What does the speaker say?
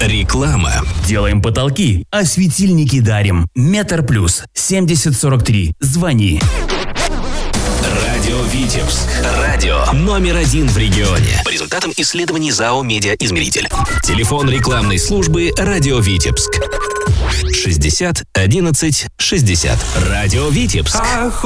Реклама. Делаем потолки, а светильники дарим. Метр плюс 7043. Звони. Радио Витебск. Радио номер 1 в регионе. По результатам исследований ЗАО «Медиаизмеритель». Телефон рекламной службы «Радио Витебск». 60 11 60. Радио Витебск.